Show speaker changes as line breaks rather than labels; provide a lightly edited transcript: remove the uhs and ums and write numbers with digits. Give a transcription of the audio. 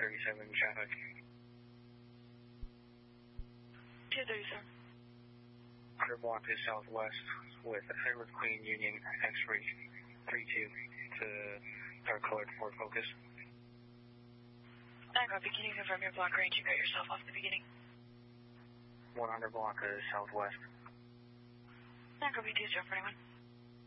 237 traffic.
237.
Clear block is southwest with Edward Queen Union X-ray 32 to dark colored Ford Focus.
9 copy, can you confirm your block range? You got yourself off the beginning.
100 block is southwest.
9 copy, 20 for anyone.